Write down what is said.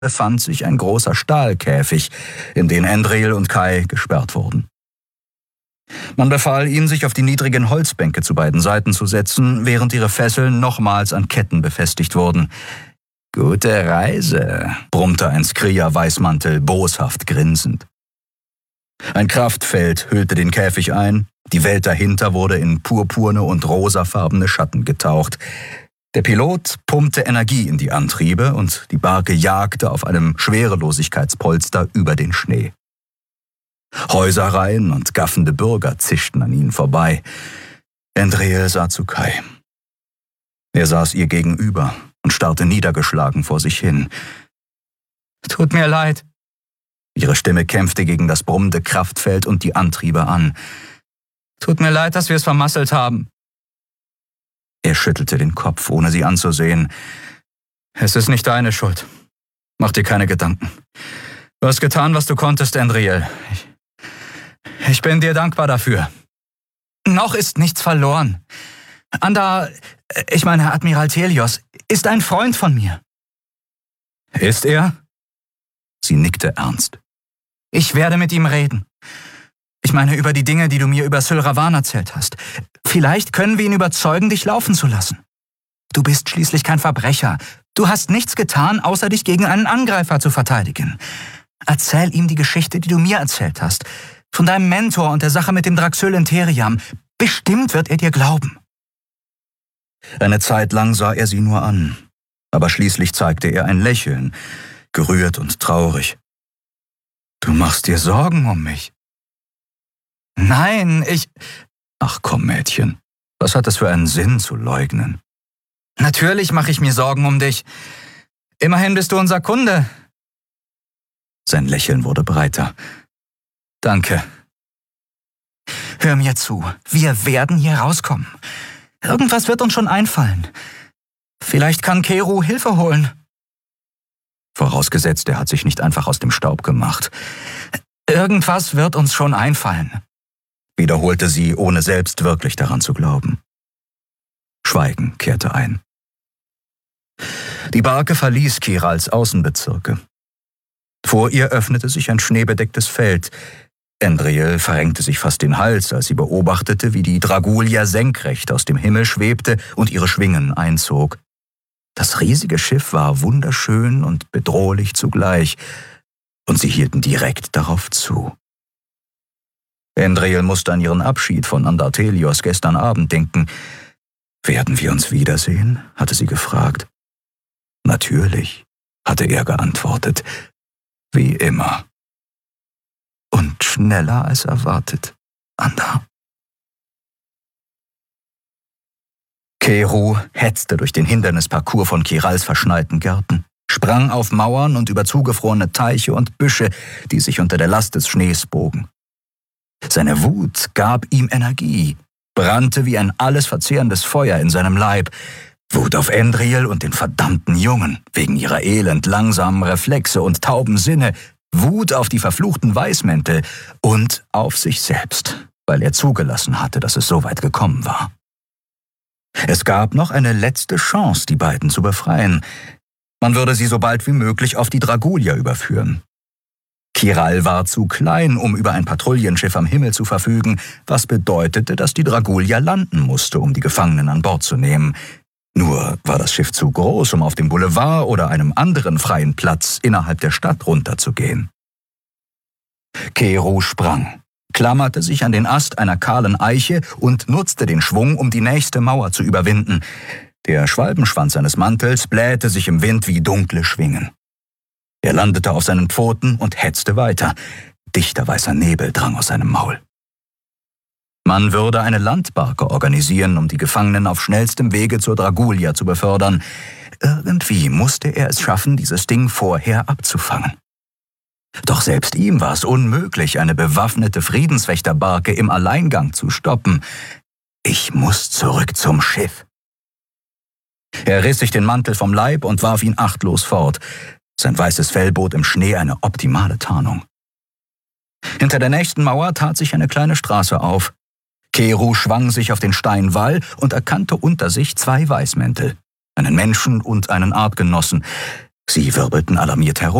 befand sich ein großer Stahlkäfig, in den Endril und Kai gesperrt wurden. Man befahl ihnen, sich auf die niedrigen Holzbänke zu beiden Seiten zu setzen, während ihre Fesseln nochmals an Ketten befestigt wurden. »Gute Reise«, brummte ein Skriya-Weißmantel boshaft grinsend. Ein Kraftfeld hüllte den Käfig ein, die Welt dahinter wurde in purpurne und rosafarbene Schatten getaucht. Der Pilot pumpte Energie in die Antriebe und die Barke jagte auf einem Schwerelosigkeitspolster über den Schnee. Häuserreihen und gaffende Bürger zischten an ihnen vorbei. Endril sah zu Kai. Er saß ihr gegenüber und starrte niedergeschlagen vor sich hin. »Tut mir leid.« Ihre Stimme kämpfte gegen das brummende Kraftfeld und die Antriebe an. »Tut mir leid, dass wir es vermasselt haben.« Er schüttelte den Kopf, ohne sie anzusehen. »Es ist nicht deine Schuld. Mach dir keine Gedanken. Du hast getan, was du konntest, Endril. Ich bin dir dankbar dafür. Noch ist nichts verloren. Admiral Telios, ist ein Freund von mir.« »Ist er?« Sie nickte ernst. »Ich werde mit ihm reden. Über die Dinge, die du mir über Sylravan erzählt hast. Vielleicht können wir ihn überzeugen, dich laufen zu lassen. Du bist schließlich kein Verbrecher. Du hast nichts getan, außer dich gegen einen Angreifer zu verteidigen. Erzähl ihm die Geschichte, die du mir erzählt hast. Von deinem Mentor und der Sache mit dem Draxyl Interiam. Bestimmt wird er dir glauben.« Eine Zeit lang sah er sie nur an, aber schließlich zeigte er ein Lächeln, gerührt und traurig. »Du machst dir Sorgen um mich?« »Nein, »Ach komm, Mädchen, was hat es für einen Sinn zu leugnen?« »Natürlich mache ich mir Sorgen um dich. Immerhin bist du unser Kunde.« Sein Lächeln wurde breiter. »Danke.« »Hör mir zu, wir werden hier rauskommen. Irgendwas wird uns schon einfallen. Vielleicht kann Keru Hilfe holen.« Vorausgesetzt, er hat sich nicht einfach aus dem Staub gemacht. »Irgendwas wird uns schon einfallen«, wiederholte sie, ohne selbst wirklich daran zu glauben. Schweigen kehrte ein. Die Barke verließ Kirals Außenbezirke. Vor ihr öffnete sich ein schneebedecktes Feld. Endril verrenkte sich fast den Hals, als sie beobachtete, wie die Dragulia senkrecht aus dem Himmel schwebte und ihre Schwingen einzog. Das riesige Schiff war wunderschön und bedrohlich zugleich, und sie hielten direkt darauf zu. Endril musste an ihren Abschied von Andartelios gestern Abend denken. »Werden wir uns wiedersehen?« hatte sie gefragt. »Natürlich«, hatte er geantwortet, »wie immer.« »Und schneller als erwartet, Andar.« Keru hetzte durch den Hindernisparcours von Kirals verschneiten Gärten, sprang auf Mauern und über zugefrorene Teiche und Büsche, die sich unter der Last des Schnees bogen. Seine Wut gab ihm Energie, brannte wie ein alles verzehrendes Feuer in seinem Leib. Wut auf Endril und den verdammten Jungen, wegen ihrer elend langsamen Reflexe und tauben Sinne, Wut auf die verfluchten Weißmäntel und auf sich selbst, weil er zugelassen hatte, dass es so weit gekommen war. Es gab noch eine letzte Chance, die beiden zu befreien. Man würde sie so bald wie möglich auf die Dragulia überführen. Kiral war zu klein, um über ein Patrouillenschiff am Himmel zu verfügen, was bedeutete, dass die Dragulia landen musste, um die Gefangenen an Bord zu nehmen. Nur war das Schiff zu groß, um auf dem Boulevard oder einem anderen freien Platz innerhalb der Stadt runterzugehen. Keru sprang, klammerte sich an den Ast einer kahlen Eiche und nutzte den Schwung, um die nächste Mauer zu überwinden. Der Schwalbenschwanz seines Mantels blähte sich im Wind wie dunkle Schwingen. Er landete auf seinen Pfoten und hetzte weiter. Dichter weißer Nebel drang aus seinem Maul. Man würde eine Landbarke organisieren, um die Gefangenen auf schnellstem Wege zur Dragulia zu befördern. Irgendwie musste er es schaffen, dieses Ding vorher abzufangen. Doch selbst ihm war es unmöglich, eine bewaffnete Friedenswächterbarke im Alleingang zu stoppen. »Ich muss zurück zum Schiff.« Er riss sich den Mantel vom Leib und warf ihn achtlos fort. Sein weißes Fell bot im Schnee eine optimale Tarnung. Hinter der nächsten Mauer tat sich eine kleine Straße auf. Keru schwang sich auf den Steinwall und erkannte unter sich zwei Weißmäntel, einen Menschen und einen Artgenossen. Sie wirbelten alarmiert herum.